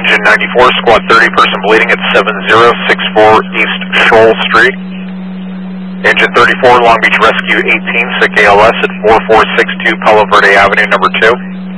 Engine 94, Squad 30, person bleeding at 7064 East Shoal Street. Engine 34, Long Beach Rescue 18, sick ALS at 4462 Palo Verde Avenue, number 2.